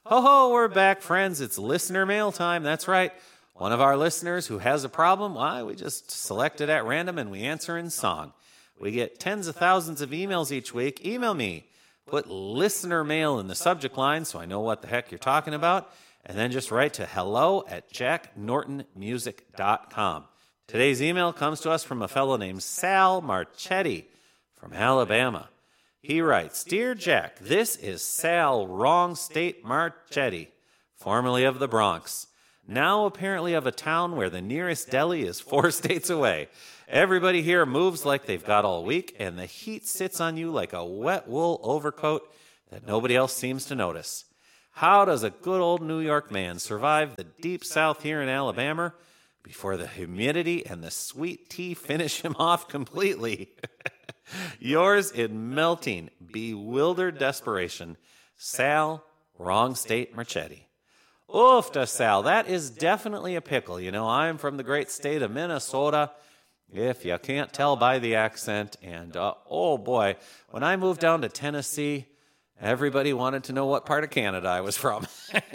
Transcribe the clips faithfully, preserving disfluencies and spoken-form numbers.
Ho ho, we're back, friends. It's listener mail time. That's right. One of our listeners who has a problem, why, we just select it at random and we answer in song. We get tens of thousands of emails each week. Email me. Put listener mail in the subject line so I know what the heck you're talking about. And then just write to hello at jack norton music dot com. Today's email comes to us from a fellow named Sal Marchetti from Alabama. He writes, Dear Jack, this is Sal Wrong State Marchetti, formerly of the Bronx, now apparently of a town where the nearest deli is four states away. Everybody here moves like they've got all week, and the heat sits on you like a wet wool overcoat that nobody else seems to notice. How does a good old New York man survive the deep south here in Alabama before the humidity and the sweet tea finish him off completely? Yours in melting, bewildered desperation, Sal Wrong State Marchetti. Oofta, Sal, that is definitely a pickle. You know, I'm from the great state of Minnesota, if you can't tell by the accent. And, uh, oh boy, when I moved down to Tennessee, everybody wanted to know what part of Canada I was from.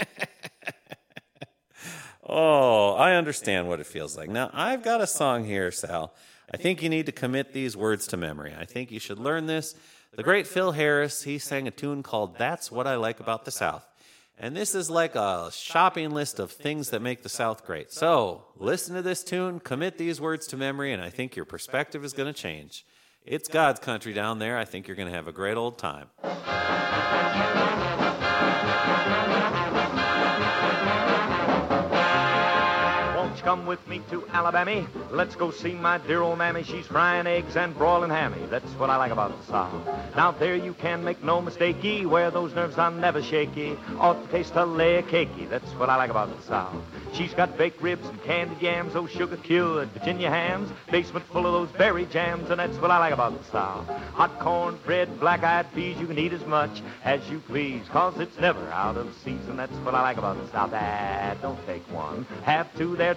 Oh, I understand what it feels like. Now, I've got a song here, Sal. I think you need to commit these words to memory. I think you should learn this. The great Phil Harris, he sang a tune called That's What I Like About the South. And this is like a shopping list of things that make the South great. So, listen to this tune, commit these words to memory, and I think your perspective is going to change. It's God's country down there. I think you're going to have a great old time. Come with me to Alabama. Let's go see my dear old mammy. She's frying eggs and broiling hammy. That's what I like about the South. Now there you can make no mistakey. Where those nerves are never shaky. Ought to taste a layer cakey. That's what I like about the South. She's got baked ribs and candied yams, those sugar-cured Virginia hams, basement full of those berry jams, and that's what I like about the South. Hot corn, bread, black-eyed peas, you can eat as much as you please, cause it's never out of season. That's what I like about the South. Ah, don't take one, have two, they're